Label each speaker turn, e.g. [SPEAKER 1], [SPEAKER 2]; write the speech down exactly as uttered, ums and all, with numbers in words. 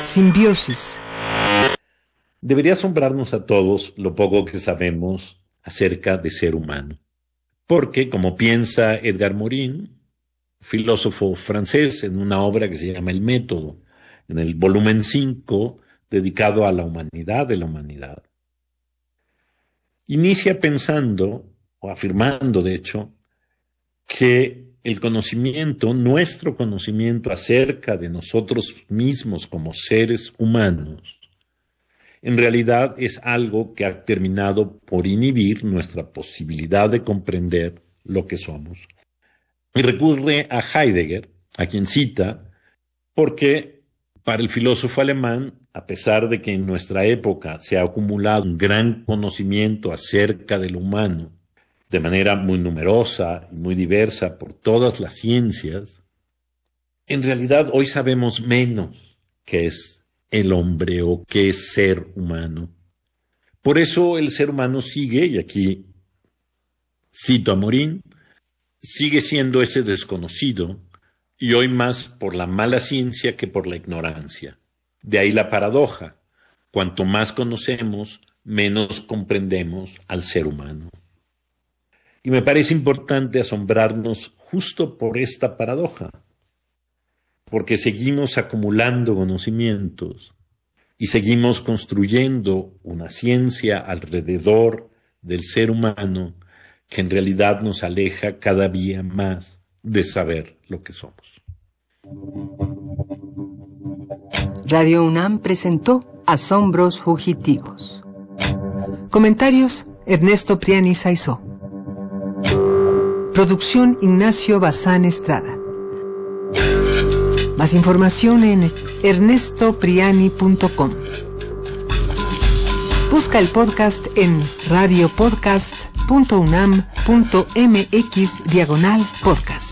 [SPEAKER 1] Simbiosis.
[SPEAKER 2] Debería asombrarnos a todos lo poco que sabemos acerca de ser humano. Porque, como piensa Edgar Morin, filósofo francés, en una obra que se llama El Método, en el volumen cinco, dedicado a la humanidad de la humanidad, inicia pensando, o afirmando de hecho, que el conocimiento, nuestro conocimiento acerca de nosotros mismos como seres humanos, en realidad es algo que ha terminado por inhibir nuestra posibilidad de comprender lo que somos. Y recurre a Heidegger, a quien cita, porque para el filósofo alemán, a pesar de que en nuestra época se ha acumulado un gran conocimiento acerca de lo humano, de manera muy numerosa y muy diversa por todas las ciencias, en realidad hoy sabemos menos qué es el hombre o qué es ser humano. Por eso el ser humano sigue, y aquí cito a Morin, sigue siendo ese desconocido, y hoy más por la mala ciencia que por la ignorancia. De ahí la paradoja. Cuanto más conocemos, menos comprendemos al ser humano. Y me parece importante asombrarnos justo por esta paradoja, porque seguimos acumulando conocimientos y seguimos construyendo una ciencia alrededor del ser humano que en realidad nos aleja cada día más de saber lo que somos.
[SPEAKER 1] Radio UNAM presentó Asombros Fugitivos. Comentarios: Ernesto Priani Saizó. Producción: Ignacio Bazán Estrada. Más información en ernesto priani punto com. Busca el podcast en radiopodcast punto unam punto mx diagonal podcast.